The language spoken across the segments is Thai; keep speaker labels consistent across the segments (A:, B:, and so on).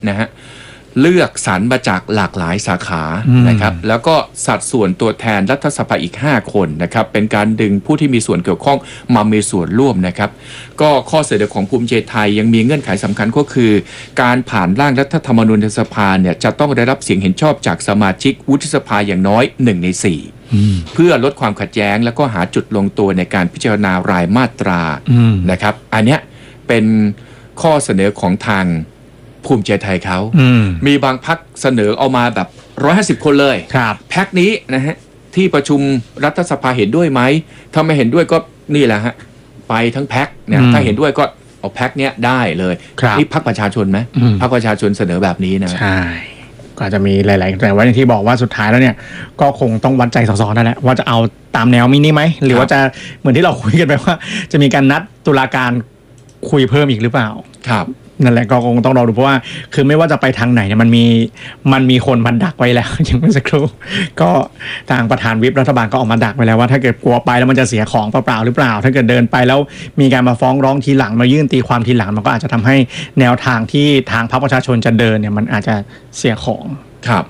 A: นะฮะเลือกสรรมาจากหลากหลายสาขานะครับแล้วก็สัดส่วนตัวแทนรัฐสภาอีก5คนนะครับเป็นการดึงผู้ที่มีส่วนเกี่ยวข้องมามีส่วนร่วมนะครับก็ข้อเสนอของภูมิใจไทยยังมีเงื่อนไขสำคัญก็คือการผ่านร่างรัฐธรรมนูญในสภาเนี่ยจะต้องได้รับเสียงเห็นชอบจากสมาชิกวุฒิสภาอย่างน้อย1 ใน 4เพื่อลดความขัดแย้งแล้วก็หาจุดลงตัวในการพิจารณารายมาตรานะครับอันเนี้ยเป็นข้อเสนอของทางภูมิใจไทยเขามีบางพรรคเสนอเอามาแบบ150 คนเลยแพ็คนี้นะฮะที่ประชุมรัฐสภาเห็นด้วยไหมถ้าไม่เห็นด้วยก็นี่แหละฮะไปทั้งแพ็คเนี่ยถ้าเห็นด้วยก็เอาแพ็คเนี้ยได้เลยที่พรรคประชาชนไหมพรรคประชาชนเสนอแบบนี้นะ
B: ใช่ก็จะมีหลายๆแต่ว่าอย่างที่บอกว่าสุดท้ายแล้วเนี่ยก็คงต้องวัดใจสสนั่นแหละว่าจะเอาตามแนวมินิไหมหรือว่าจะเหมือนที่เราคุยกันไปว่าจะมีการนัดตุลาการคุยเพิ่มอีกหรือเปล่า
A: ครับ
B: นั่นแหละก็คงต้องรอดูเพราะว่าคือไม่ว่าจะไปทางไหนเนี่ยมันมีคนบันดักไว้แล้วอย่างเมื่อสักครู่ก็ทางประธานวิปรัฐบาลก็ออกมาดักไว้แล้วว่าถ้าเกิดกลัวไปแล้วมันจะเสียของเปล่าๆหรือเปล่าถ้าเกิดเดินไปแล้วมีการมาฟ้องร้องทีหลังมายื่นตีความทีหลังมันก็อาจจะทำให้แนวทางที่ทางพรรคประชาชนจะเดินเนี่ยมันอาจจะเสียของ
A: ครับ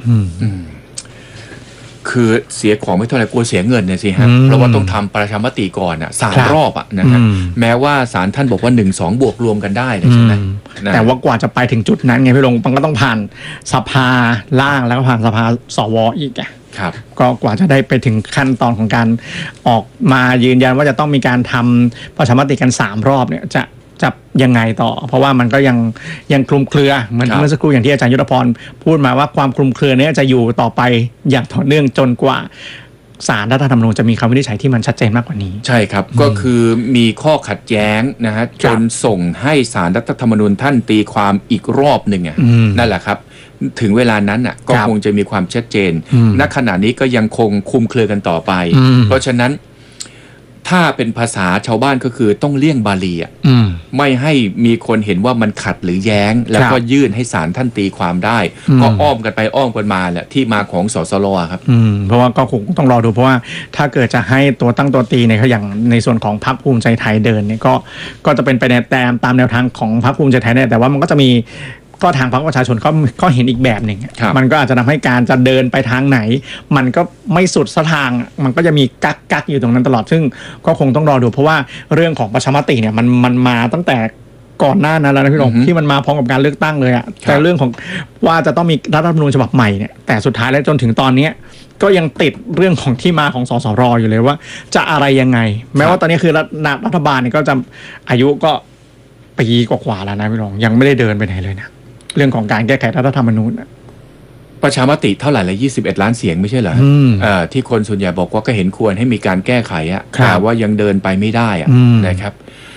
A: คือเสียของไม่เท่าไหร่กลัวเสียเงินเนี่ยสิฮะเพราะว่าต้องทำประชามติก่อนอ่ะ3 รอบอ่ะนะฮะแม้ว่าศาลท่านบอกว่า1-2 บวกรวมกันได้ใช่ไหม
B: แต่ว่ากว่าจะไปถึงจุดนั้นไงพี่ลงมันก็ต้องผ่านสภาล่างแล้วก็ผ่านสภาสวอีก
A: ครับ
B: ก็กว่าจะได้ไปถึงขั้นตอนของการออกมายืนยันว่าจะต้องมีการทำประชามติกัน3 รอบเนี่ยจะยังไงต่อเพราะว่ามันก็ยังคลุมเครือเหมือนเมื่อสักครู่อย่างที่อาจารย์ยุทธพรพูดมาว่าความคลุมเครือนี้จะอยู่ต่อไปอย่างต่อเนื่องจนกว่าศาลรัฐธรรมนูญจะมีคำวินิจฉัยที่มันชัดเจนมากกว่านี้
A: ใช่ครับก็คือมีข้อขัดแย้งนะฮะจนส่งให้ศาลรัฐธรรมนูญท่านตีความอีกรอบหนึ่งนั่นแหละครับถึงเวลานั้นก็คงจะมีความชัดเจนณขณะนี้ก็ยังคงคลุมเครือกันต่อไปเพราะฉะนั้นถ้าเป็นภาษาชาวบ้านก็คือต้องเลี่ยงบาลีไม่ให้มีคนเห็นว่ามันขัดหรือแย้งแล้วก็ยื่นให้ศาลท่านตีความได้ก็อ้อมกันไปอ้อมกันมาแหละที่มาของสสรครับ
B: เพราะว่าก็คงต้องรอดูเพราะว่าถ้าเกิดจะให้ตัวตั้งตัวตีเนี่ยเขาอย่างในส่วนของพรรคภูมิใจไทยเดินเนี่ยก็จะเป็นไปในตามแนวทางของพรรคภูมิใจไทยเนี่ยแต่ว่ามันก็จะมีก็ทางพรรคประชาชนก็เห็นอีกแบบหนึ่งมันก็อาจจะทำให้การจะเดินไปทางไหนมันก็ไม่สุดสักทางมันก็จะมีกักอยู่ตรงนั้นตลอดซึ่งก็คงต้องรอดูเพราะว่าเรื่องของประชามติเนี่ยมันมาตั้งแต่ก่อนหน้านั้นแล้วนะพี่หลงที่มันมาพร้อมกับการเลือกตั้งเลยแต่เรื่องของว่าจะต้องมีรัฐธรรมนูญฉบับใหม่เนี่ยแต่สุดท้ายแล้วจนถึงตอนนี้ก็ยังติดเรื่องของที่มาของสสรอยู่เลยว่าจะอะไรยังไงแม้ว่าตอนนี้คือรัฐบาลเนี่ยก็จะอายุก็ปีกว่าๆแล้วนะพี่หลงยังไม่ได้เดินไปไหนเลยนะเรื่องของการแก้ไขรัฐธรรมนูญ
A: ประชามติเท่าไหร่ละ21 ล้านเสียงไม่ใช่เหรอที่คนส่วนใหญ่บอกว่าก็เห็นควรให้มีการแก้ไขแต่ว่ายังเดินไปไม่ได้นะครับ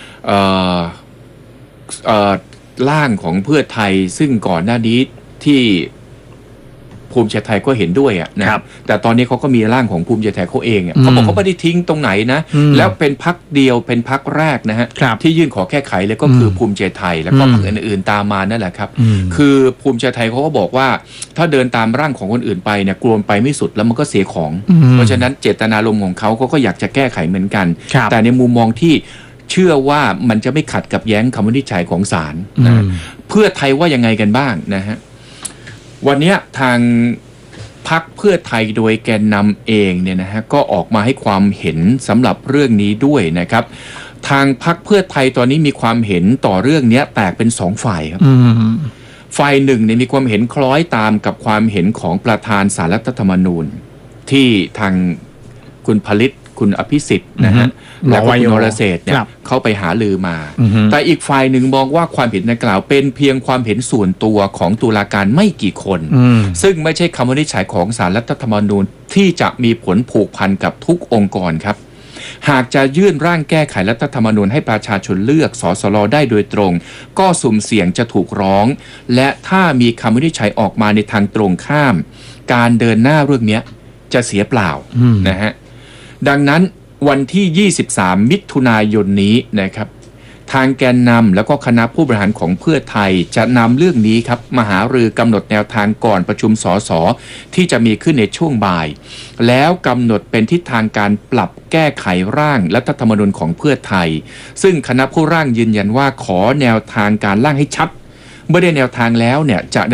A: ร่างของเพื่อไทยซึ่งก่อนหน้านี้ที่ภูมิใจไทยก็เห็นด้วยนะครับแต่ตอนนี้เขาก็มีร่างของภูมิใจไทยเขาเองเขาบอกเขาไม่ได้ทิ้งตรงไหนนะแล้วเป็นพรรคเดียวเป็นพรรคแรกนะฮะที่ยื่นขอแก้ไขเลยก็คือภูมิใจไทยแล้วก็พรรคอื่นๆตามมานั่นแหละครับคือภูมิใจไทยเขาก็บอกว่าถ้าเดินตามร่างของคนอื่นไปเนี่ยกลัวไปไม่สุดแล้วมันก็เสียของเพราะฉะนั้นเจตนารมณ์ของเขาก็อยากจะแก้ไขเหมือนกันแต่ในมุมมองที่เชื่อว่ามันจะไม่ขัดกับแย้งคำวินิจฉัยของศาลนะเพื่อไทยว่ายังไงกันบ้างนะฮะวันนี้ทางพรรคเพื่อไทยโดยแกนนำเองเนี่ยนะฮะก็ออกมาให้ความเห็นสำหรับเรื่องนี้ด้วยนะครับทางพรรคเพื่อไทยตอนนี้มีความเห็นต่อเรื่องนี้แตกเป็น2 ฝ่ายครับฝ่ายหนึ่งเนี่ยมีความเห็นคล้อยตามกับความเห็นของประธานศาลรัฐธรรมนูญที่ทางคุณผลิตคุณอภิสิทธิ์นะฮะแล้วก็คุณนรเศรษฐ์เนี่ยเข้าไปหาลือมาแต่อีกฝ่ายหนึ่งมองว่าความเห็นดังกล่าวเป็นเพียงความเห็นส่วนตัวของตุลาการไม่กี่คนซึ่งไม่ใช่คำวินิจฉัยของศาลรัฐธรรมนูญที่จะมีผลผูกพันกับทุกองค์กรครับหากจะยื่นร่างแก้ไขรัฐธรรมนูญให้ประชาชนเลือกสสรได้โดยตรงก็สุ่มเสี่ยงจะถูกร้องและถ้ามีคำวินิจฉัยออกมาในทางตรงข้ามการเดินหน้าเรื่องนี้จะเสียเปล่านะฮะดังนั้นวันที่23 มิถุนายนนี้นะครับทางแกนนำแล้วก็คณะผู้บริหารของเพื่อไทยจะนำเรื่องนี้ครับมาหารือกำหนดแนวทางก่อนประชุมสสที่จะมีขึ้นในช่วงบ่ายแล้วกำหนดเป็นทิศทางการปรับแก้ไขร่างรัฐธรรมนูญของเพื่อไทยซึ่งคณะผู้ร่างยืนยันว่าขอแนวทางการร่างให้ชัดเมื่อได้แนวทางแล้วเนี่ยจะ